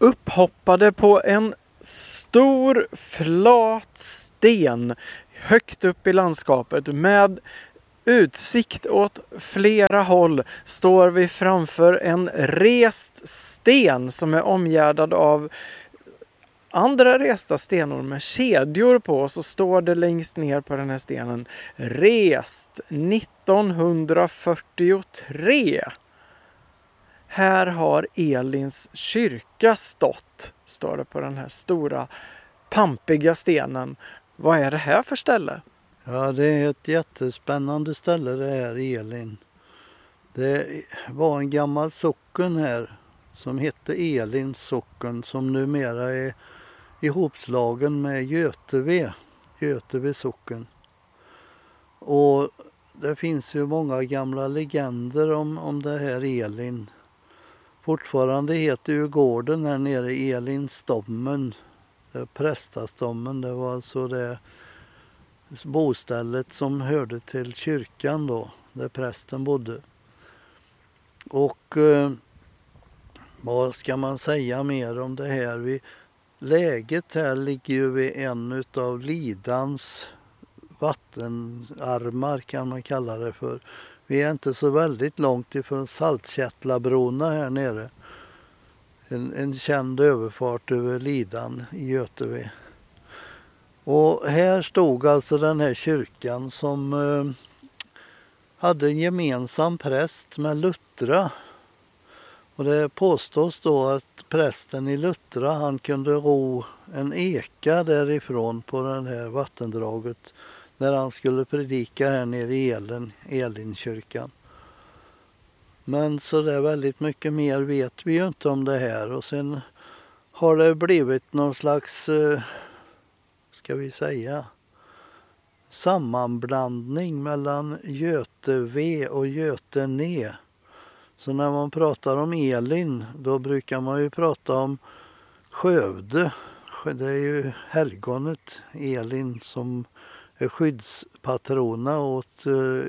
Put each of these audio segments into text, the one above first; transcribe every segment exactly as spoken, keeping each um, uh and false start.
upphoppade på en stor flat sten högt upp i landskapet med utsikt åt flera håll står vi framför en rest sten som är omgärdad av andra resta stenar med kedjor på. Så står det längst ner på den här stenen: rest nittonhundrafyrtiotre. Här har Elins kyrka stått, står det på den här stora pampiga stenen. Vad är det här för ställe? Ja, det är ett jättespännande ställe det här, Elin. Det var en gammal socken här som hette Elins socken, som numera är ihopslagen med Göteve, Göteve socken. Och det finns ju många gamla legender om, om det här Elin. Fortfarande heter ju gården här nere Elinstommen, prästastommen. Det var alltså det bostället som hörde till kyrkan då, där prästen bodde. Och eh, vad ska man säga mer om det här? Vi, läget här ligger ju vid en av Lidans vattenarmar, kan man kalla det för. Vi är inte så väldigt långt ifrån Saltkättlabrona här nere. En, en känd överfart över Lidan i Göteve. Och här stod alltså den här kyrkan som eh, hade en gemensam präst med Luttra. Och det påstås då att prästen i Luttra, han kunde ro en eka därifrån på det här vattendraget när han skulle predika här nere i Elen, Elinkyrkan. Men så där väldigt mycket mer vet vi ju inte om det här. Och sen har det blivit någon slags, eh, ska vi säga, sammanblandning mellan Göteve och Götene. Så när man pratar om Elin, då brukar man ju prata om Skövde. Det är ju helgonet Elin som är skyddspatrona åt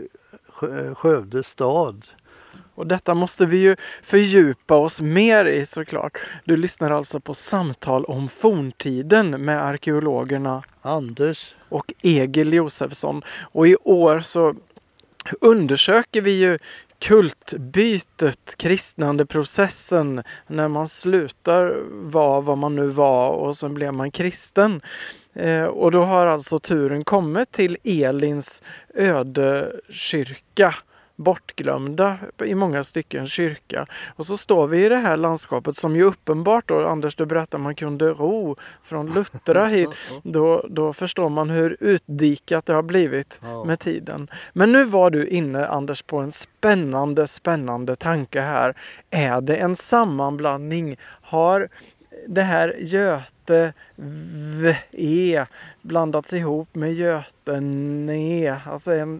Skövde stad. Och detta måste vi ju fördjupa oss mer i såklart. Du lyssnar alltså på Samtal om forntiden med arkeologerna Anders och Egil Josefsson. Och i år så undersöker vi ju kultbytet, kristnandeprocessen, när man slutar vara vad man nu var och sen blev man kristen. Eh, och då har alltså turen kommit till Elins ödekyrka, bortglömda i många stycken kyrka. Och så står vi i det här landskapet som ju uppenbart då, Anders, du berättar, man kunde ro från Luttra hit. Då, då förstår man hur utdikat det har blivit Ja. med tiden. Men nu var du inne, Anders, på en spännande, spännande tanke här. Är det en sammanblandning? Har det här Göte v e blandats ihop med Götene, alltså en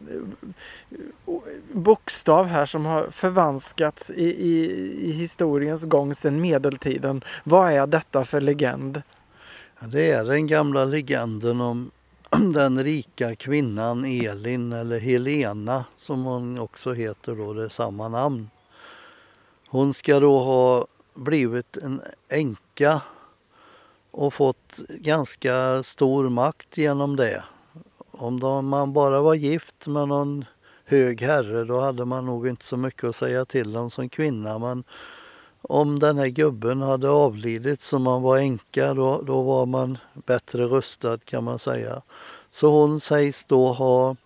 bokstav här som har förvanskats i, i, i historiens gång sedan medeltiden. Vad är detta för legend? Det är den gamla legenden om den rika kvinnan Elin, eller Helena som hon också heter då, det är samma namn. Hon ska då ha blivit en änka och fått ganska stor makt genom det. Om de, man bara var gift med någon hög herre, då hade man nog inte så mycket att säga till om som kvinna. Men om den här gubben hade avlidit så man var änka, då, då var man bättre rustad, kan man säga. Så hon sägs då ha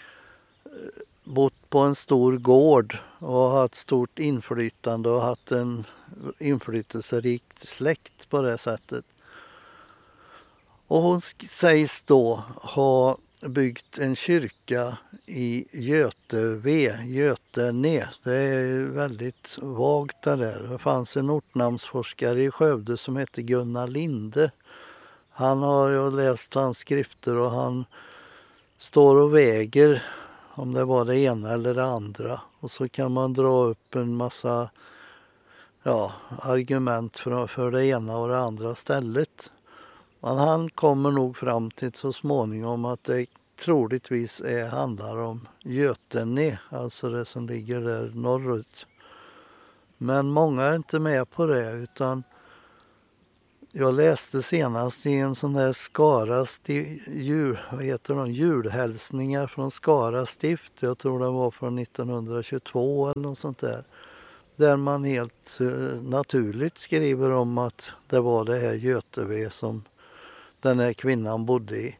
bott på en stor gård och haft stort inflytande och haft en inflytelserik släkt på det sättet. Och hon sägs då ha byggt en kyrka i Göteve, Götene. Det är väldigt vagt det där. Det fanns en ortnamnsforskare i Skövde som heter Gunnar Linde. Han har ju läst hans skrifter och han står och väger om det var det ena eller det andra. Och så kan man dra upp en massa ja, argument för, för det ena och det andra stället. Men han kommer nog fram till så småningom att det troligtvis är, handlar om Götene, alltså det som ligger där norrut. Men många är inte med på det, utan jag läste senast i en sån där Skara sti- jul, vad heter de, julhälsningar från Skara stift. Jag tror det var från nittonhundratjugotvå eller något sånt där. Där man helt eh, naturligt skriver om att det var det här Göteve som den här kvinnan bodde i.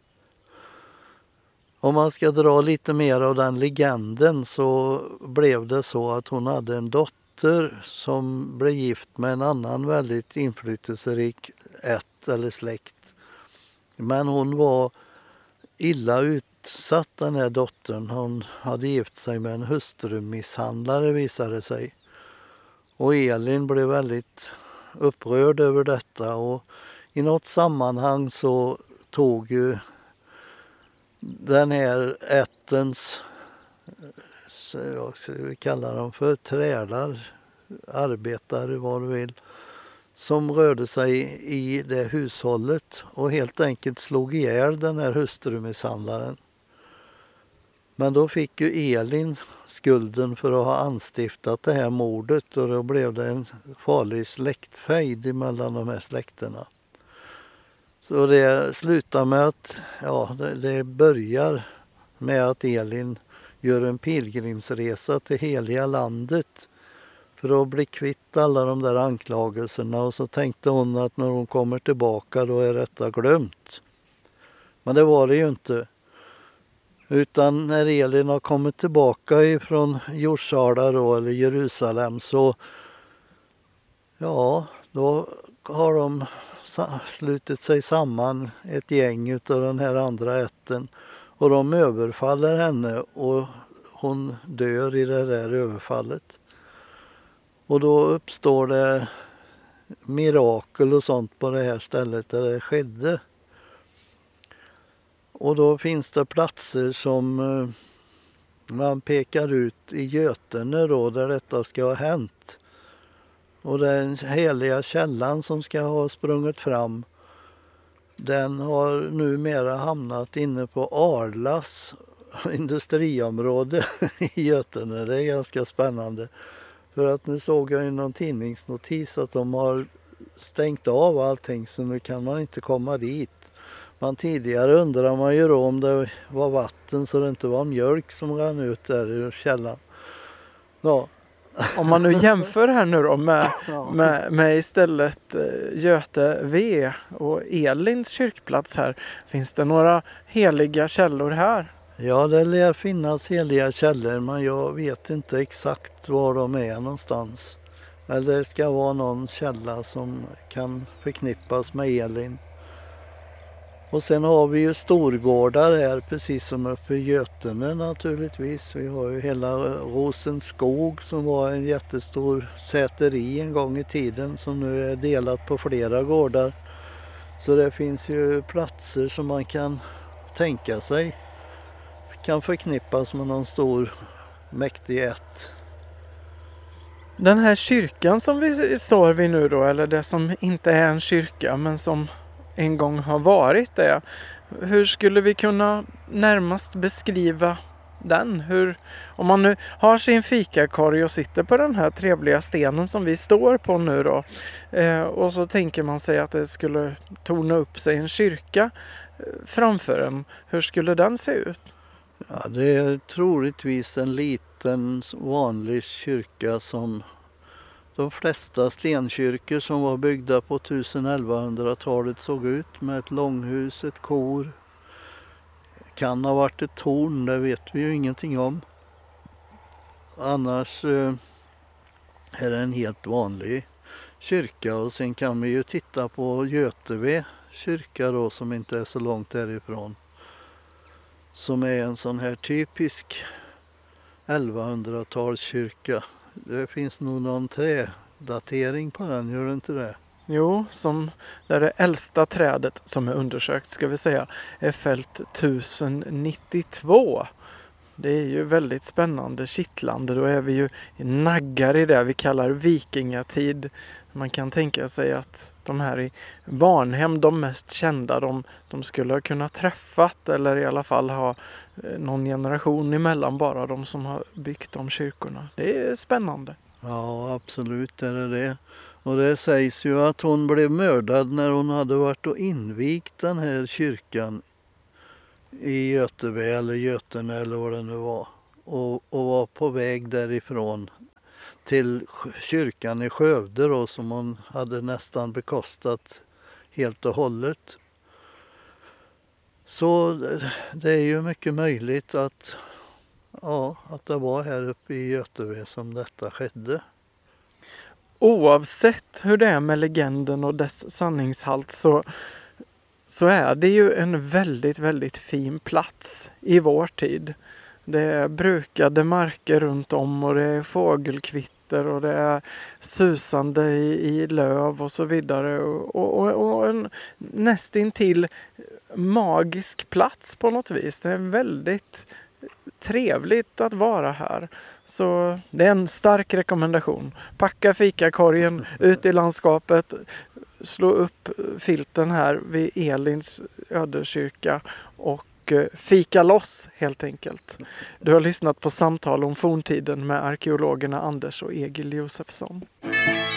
Om man ska dra lite mer av den legenden så blev det så att hon hade en dotter som blev gift med en annan väldigt inflytelserik ätt eller släkt. Men hon var illa utsatt, den här dottern. Hon hade gift sig med en hustrumisshandlare, visade sig. Och Elin blev väldigt upprörd över detta och i något sammanhang så tog ju den här ättens, jag ska kalla dem för trälar, arbetare vad du vill, som rörde sig i det hushållet och helt enkelt slog ihjäl den här hustrumisshandlaren. Men då fick ju Elin skulden för att ha anstiftat det här mordet och då blev det en farlig släktfejd mellan de här släkterna. Så det slutar med att, ja, det, det börjar med att Elin gör en pilgrimsresa till heliga landet för att bli kvitt alla de där anklagelserna och så tänkte hon att när hon kommer tillbaka då är detta glömt. Men det var det ju inte. Utan när Elin har kommit tillbaka ifrån Jerusalem då, eller Jerusalem så ja, då har de slutit sig samman ett gäng utav den här andra ätten och de överfaller henne och hon dör i det där överfallet. Och då uppstår det mirakel och sånt på det här stället där det skedde. Och då finns det platser som man pekar ut i Götene då, där detta ska ha hänt. Och den heliga källan som ska ha sprungit fram, den har numera hamnat inne på Arlas industriområde i Götene. Det är ganska spännande. För att nu såg jag i någon tidningsnotis att de har stängt av allting så nu kan man inte komma dit. Man tidigare undrar man ju då om det var vatten så det inte var mjölk som rann ut där ur källan. Ja. Om man nu jämför här nu då med, med, med istället Göte V och Elins kyrkplats här. Finns det några heliga källor här? Ja, det lär finnas heliga källor men jag vet inte exakt var de är någonstans. Men det ska vara någon källa som kan förknippas med Elin. Och sen har vi ju storgårdar här precis som uppe i Götene naturligtvis. Vi har ju hela Rosenskog som var en jättestor säteri en gång i tiden som nu är delat på flera gårdar. Så det finns ju platser som man kan tänka sig kan förknippas med någon stor mäktig ätt. Den här kyrkan som vi står vid nu då, eller det som inte är en kyrka men som en gång har varit det. Hur skulle vi kunna närmast beskriva den? Hur, om man nu har sin fikakorg och sitter på den här trevliga stenen som vi står på nu då. Eh, och så tänker man sig att det skulle torna upp sig en kyrka eh, framför en. Hur skulle den se ut? Ja, det är troligtvis en liten vanlig kyrka som de flesta stenkyrkor som var byggda på tusen-elvahundratalet såg ut, med ett långhus, ett kor. Kan ha varit ett torn, det vet vi ju ingenting om. Annars eh, är det en helt vanlig kyrka och sen kan vi ju titta på Göteve kyrka då som inte är så långt därifrån. Som är en sån här typisk elvahundratalskyrka. Det finns nog någon trädatering på den, gör det inte det? Jo, som där det äldsta trädet som är undersökt ska vi säga är fällt tusen nittiotvå. Det är ju väldigt spännande, kittlande. Då är vi ju naggar i det vi kallar vikingatid. Man kan tänka sig att de här i Varnhem, de mest kända, de, de skulle ha kunnat träffat eller i alla fall ha någon generation emellan bara de som har byggt de kyrkorna. Det är spännande. Ja, absolut är det det. Och det sägs ju att hon blev mördad när hon hade varit och invigt den här kyrkan i Göteby eller Götene eller vad det nu var. Och, och var på väg därifrån till kyrkan i Skövde då, som hon hade nästan bekostat helt och hållet. Så det är ju mycket möjligt att, ja, att det var här uppe i Göteby som detta skedde. Oavsett hur det är med legenden och dess sanningshalt så, så är det ju en väldigt, väldigt fin plats i vår tid. Det är brukade marker runt om och det är fågelkvitter och det är susande i, i löv och så vidare. Och, och, och en nästintill magisk plats på något vis. Det är väldigt trevligt att vara här. Så det är en stark rekommendation. Packa fikakorgen ut i landskapet. Slå upp filten här vid Elins ödekyrka och fika loss helt enkelt. Du har lyssnat på Samtal om forntiden med arkeologerna Anders och Egil Josefsson.